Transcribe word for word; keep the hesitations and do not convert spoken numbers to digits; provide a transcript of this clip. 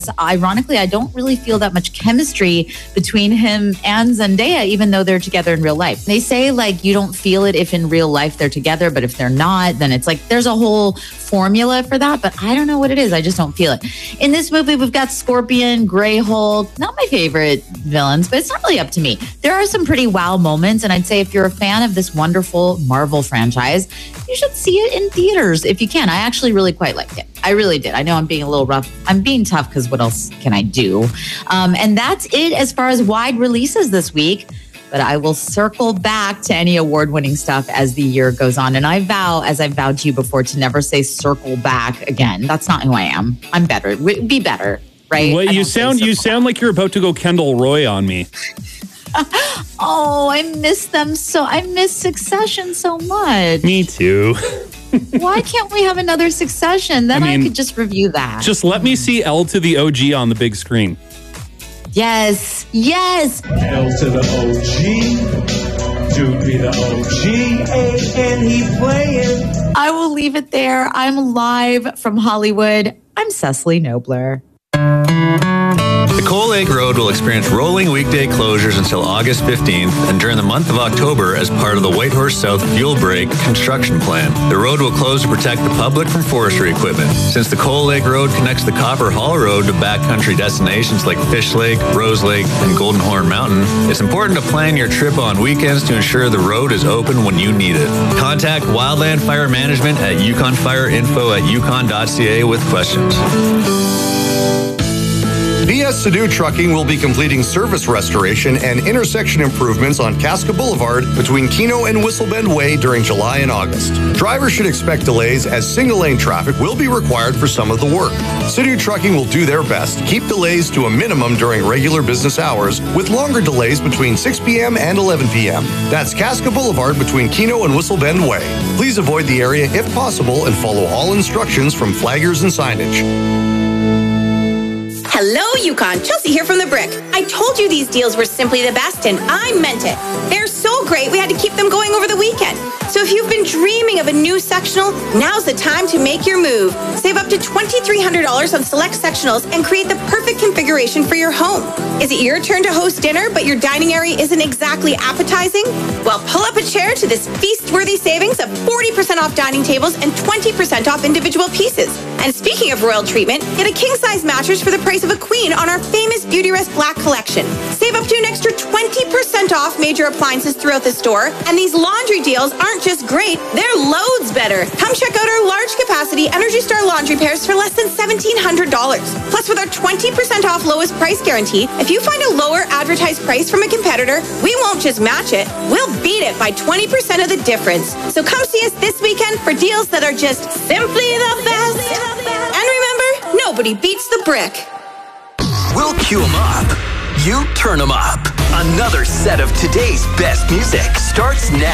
Ironically, I don't really feel that much chemistry between him and Zendaya, even though they're together in real life. They say, like, you don't feel it if in real life they're together, but if they're not, then it's like there's a whole formula for that, but I don't know what it is. I just don't feel it. In this movie, we've got Scorpion, Grey Hulk, not my favorite villains, but it's not really up to me. There are some pretty wow moments, and I'd say if you're a fan of this wonderful Marvel franchise, you should see it in theaters if you can. I actually really quite liked it. I really did. I know I'm being a little rough. I'm being tough because what else can I do? Um, and that's it as far as wide releases this week. But I will circle back to any award-winning stuff as the year goes on. And I vow, as I've vowed to you before, to never say circle back again. That's not who I am. I'm better. Be better, right? Well, you sound you sound like you're about to go Kendall Roy on me. Oh, I miss them so. I miss Succession so much. Me too. Why can't we have another Succession? Then I, mean, I could just review that. Just let me see L to the O G on the big screen. Yes, yes. L to the O G, dude be the O G, and he playing. I will leave it there. I'm live from Hollywood. I'm Cecily Nobler. The Coal Lake Road will experience rolling weekday closures until August fifteenth and during the month of October as part of the Whitehorse South Fuel Break construction plan. The road will close to protect the public from forestry equipment. Since the Coal Lake Road connects the Copper Hall Road to backcountry destinations like Fish Lake, Rose Lake, and Golden Horn Mountain, it's important to plan your trip on weekends to ensure the road is open when you need it. Contact Wildland Fire Management at yukon fire info at yukon dot c a with questions. B S Sadu Trucking will be completing surface restoration and intersection improvements on Casca Boulevard between Keno and Whistlebend Way during July and August. Drivers should expect delays as single-lane traffic will be required for some of the work. Sadu Trucking will do their best to keep delays to a minimum during regular business hours, with longer delays between six p.m. and eleven p.m. That's Casca Boulevard between Keno and Whistlebend Way. Please avoid the area if possible and follow all instructions from flaggers and signage. Hello, Yukon. Chelsea here from The Brick. I told you these deals were simply the best, and I meant it. They're so great, we had to keep them going over the weekend. So if you've been dreaming of a new sectional, now's the time to make your move. Save up to twenty-three hundred dollars on select sectionals and create the perfect configuration for your home. Is it your turn to host dinner, but your dining area isn't exactly appetizing? Well, pull up a chair to this feast-worthy savings of forty percent off dining tables and twenty percent off individual pieces. And speaking of royal treatment, get a king-size mattress for the price of a queen on our famous Beautyrest Black collection. Save up to an extra twenty percent off major appliances throughout the store. And these laundry deals aren't just great, they're loads better. Come check out our large capacity Energy Star laundry pairs for less than seventeen hundred dollars. Plus, with our twenty percent off lowest price guarantee, if you find a lower advertised price from a competitor, we won't just match it, we'll beat it by twenty percent of the difference. So come see us this weekend for deals that are just simply the best. And remember, nobody beats The Brick. We'll cue them up. You turn them up. Another set of today's best music starts now.